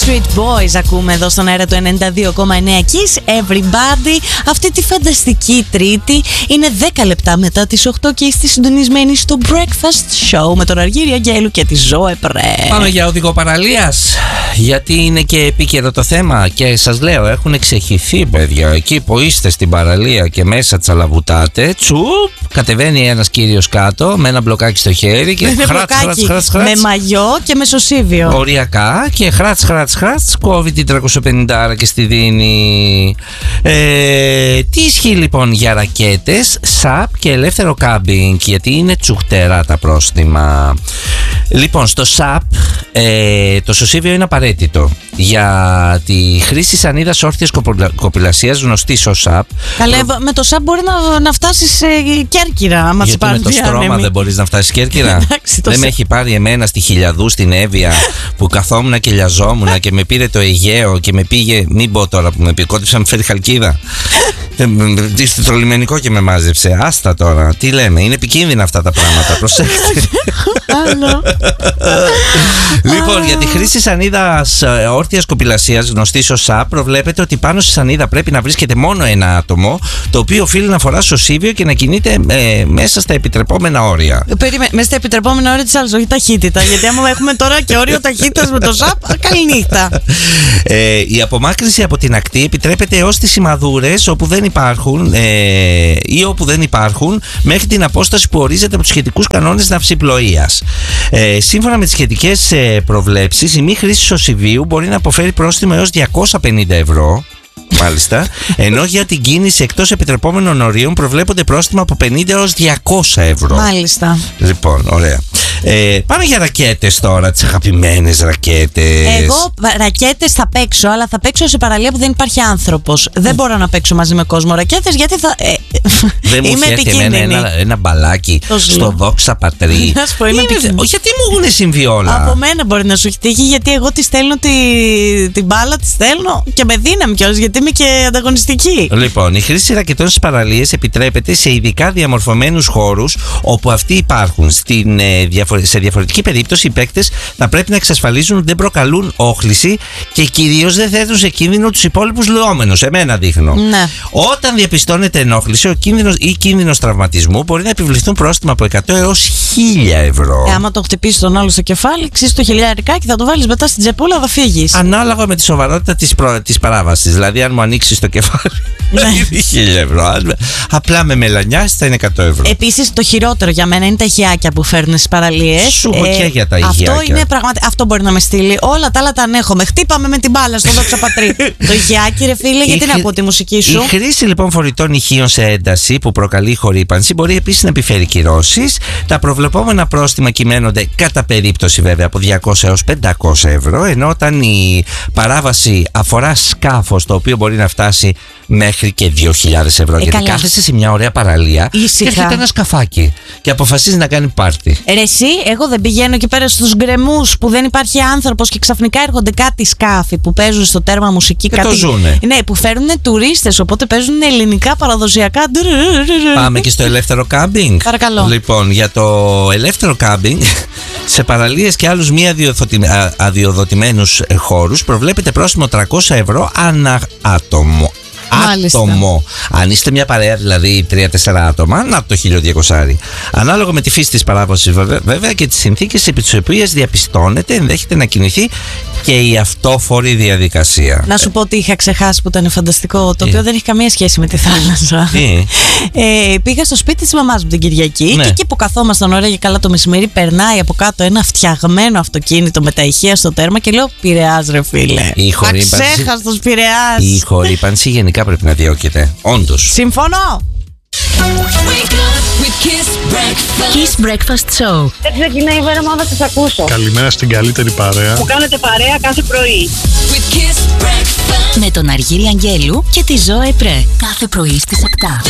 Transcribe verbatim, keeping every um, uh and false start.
Backstreet Boys ακούμε εδώ στον αέρα του ενενήντα δύο κόμμα εννέα Kiss Everybody. Αυτή τη φανταστική Τρίτη είναι δέκα λεπτά μετά τις οκτώ και είστε συντονισμένοι στο Breakfast Show με τον Αργύριο Αγγέλου και τη Ζωέ Πρέ. Πάμε για οδηγό παραλίας, γιατί είναι και επίκαιρο το θέμα και σας λέω, έχουν ξεχυθεί παιδιά. Εκεί που είστε στην παραλία και μέσα τσαλαβουτάτε, τσουπ, κατεβαίνει ένας κύριος κάτω με ένα μπλοκάκι στο χέρι και χράτς, χράτς, χράτς, χράτς, με μαγιό και με σωσίβιο. Οριακά και χράτς, χράτς, χράτς, κόβει την τριακόσια πενήντα άρα και στη δίνει. Ε, τι ισχύει λοιπόν για ρακέτες, σαπ και ελεύθερο κάμπινγκ, γιατί είναι τσουχτερά τα πρόστιμα. Λοιπόν, στο σαπ ε, το σωσίβιο είναι απαραίτητο για τη χρήση σανίδας όρθιας κοπηλασίας, γνωστή ως σαπ. Καλέ, προ... με το σαπ μπορεί να, να φτάσεις σε Κέρκυρα. Άμα γιατί με το στρώμα δεν μπορείς να φτάσεις Κέρκυρα. Εντάξει, δεν σ... με έχει πάρει εμένα στη Χιλιαδού στην Εύβοια που καθόμουν και λιαζόμουν και με πήρε το Αιγαίο και με πήγε, μην πω τώρα που με πικότυψα, με φέρει Χαλκίδα. Στο λιμενικό και με μάζεψε. Άστα τώρα, τι λέμε, είναι επικίνδυνα αυτά τα πράγματα. Προσέξτε. Λοιπόν, για τη χρήση σανίδας όρθιας κοπηλασίας, γνωστή ως σαπ, προβλέπεται ότι πάνω στη σανίδα πρέπει να βρίσκεται μόνο ένα άτομο, το οποίο οφείλει να φορά σωσίβιο και να κινείται ε, μέσα στα επιτρεπόμενα όρια. Περίμενε, μέσα στα επιτρεπόμενα όρια της άλλης, όχι ταχύτητα. Γιατί άμα έχουμε τώρα και όριο ταχύτητας με το σαπ, καληνύχτα. Ε, η απομάκρυνση από την ακτή επιτρέπεται έως τις σημαδούρες όπου δεν υπάρχουν ε, ή όπου δεν υπάρχουν, μέχρι την απόσταση που ορίζεται από τους σχετικούς κανόνες ναυσιπλοείας. Ε, σύμφωνα με τις σχετικές ε, προβλέψεις, η μη χρήση σωσιβίου μπορεί να αποφέρει πρόστιμο έως διακόσια πενήντα ευρώ. Μάλιστα. Ενώ για την κίνηση εκτός επιτρεπόμενων ορίων προβλέπονται πρόστιμα από πενήντα έως διακόσια ευρώ. Μάλιστα. Λοιπόν, ωραία. Ε, πάμε για ρακέτες τώρα, τις αγαπημένες ρακέτες. Εγώ ρακέτες θα παίξω, αλλά θα παίξω σε παραλία που δεν υπάρχει άνθρωπος. Δεν μπορώ να παίξω μαζί με κόσμο ρακέτες, γιατί θα. Ε, δεν μου έχει έρθει εμένα ένα, ένα μπαλάκι στο Δόξα Πατρί. Να σου πω, είμαι επικίνδυνη. Γιατί μου έχουν συμβεί όλα. Από μένα μπορεί να σου έχει τύχει, γιατί εγώ τη στέλνω τη, την μπάλα, τη στέλνω και με δύναμη κιόλας, γιατί είμαι και ανταγωνιστική. Λοιπόν, η χρήση ρακετών στις παραλίες επιτρέπεται σε ειδικά διαμορφωμένους χώρους όπου αυτοί υπάρχουν. Στην, ε, διαφορε... Σε διαφορετική περίπτωση, οι παίκτες θα πρέπει να εξασφαλίζουν ότι δεν προκαλούν όχληση και κυρίως δεν θέτουν σε κίνδυνο τους υπόλοιπους λεόμενους. Εμένα δείχνω. Ναι. Όταν διαπιστώνεται ενόχληση, ο κίνδυνος ή κίνδυνος τραυματισμού, μπορεί να επιβληθούν πρόστιμα από εκατό έως χίλια ευρώ. Ε, άμα το χτυπήσει τον άλλο στο κεφάλι, ξύσει το χιλιάρικάκι, θα το βάλεις μετά στην τσεπούλα, θα φύγεις. Ανάλογα με τη σοβαρότητα της, προ... της παράβασης. Δηλαδή, αν μου ανοίξει το κεφάλι, θα είναι χίλια ευρώ. Απλά με μελανιάς θα είναι εκατό ευρώ. Επίσης, το χειρότερο για μένα είναι τα ηχιάκια που φέρνουν στις παραλίες. Σου πω και για τα ηχιάκια. Αυτό είναι πραγματικά. Αυτό μπορεί να με στείλει. Όλα τα άλλα τα ανέχομαι. Χτύπαμε με την μπάλα στο Δόξα Πατρί. Το ηχιάκι, ρε φίλε, γιατί να ακούω τη μουσική σου. Η χρήση λοιπόν φορητών ηχείων σε ένταση που προκαλεί χορύπανση μπορεί επίσης να επιφέρει κυρώσεις. Τα προβλεπόμενα πρόστιμα κυμαίνονται κατά περίπτωση βέβαια από διακόσια έως πεντακόσια ευρώ, ενώ όταν η παράβαση αφορά σκάφος το οποίο μπορεί να φτάσει μέχρι και δύο χιλιάδες ευρώ. Ε, γιατί καλά. Κάθεσαι σε μια ωραία παραλία ήσυχα. Και έρχεται ένα σκαφάκι και αποφασίζει να κάνει πάρτι. Ρε εσύ, εγώ δεν πηγαίνω εκεί πέρα στους γκρεμούς που δεν υπάρχει άνθρωπος και ξαφνικά έρχονται κάτι σκάφη που παίζουν στο τέρμα μουσική. Και κάτι... το ζουνε. Ναι, που φέρνουν τουρίστες, οπότε παίζουν ελληνικά παραδοσιακά. Πάμε και στο ελεύθερο κάμπινγκ. Παρακαλώ. Λοιπόν, για το ελεύθερο κάμπινγκ σε παραλίες και άλλους μη αδειοδοτημένους χώρους προβλέπεται πρόστιμο τριακόσια ευρώ ανά άτομο. Μάλιστα. Άτομο. Αν είστε μια παρέα, δηλαδή τρία τέσσερα άτομα, να το χίλια διακόσια. Ανάλογα με τη φύση της παράβασης, βέβαια, και τις συνθήκες επί τις οποίες διαπιστώνεται, ενδέχεται να κινηθεί και η αυτόφορη διαδικασία. Να σου πω ότι είχα ξεχάσει που ήταν φανταστικό, το οποίο δεν έχει καμία σχέση με τη θάλασσα. ε, πήγα στο σπίτι της μαμάς μου την Κυριακή, ναι. Και εκεί που καθόμασταν ωραία και καλά το μεσημέρι, περνάει από κάτω ένα φτιαγμένο αυτοκίνητο με τα ηχεία στο τέρμα και λέω Πειραιάς, ρε φίλε. Αξέχαστος Πειραιάς. Η χορύπανση γενικά πρέπει να διώκεται. Όντως. Συμφωνώ. Kiss Breakfast Show. Δεν ξεκινάει η μέρα μου να σας ακούσω. Καλημέρα στην καλύτερη παρέα. Που κάνετε παρέα κάθε πρωί. Με τον Αργύριο Αγγέλου και τη Ζωέ Πρέ. Κάθε πρωί στις επτά.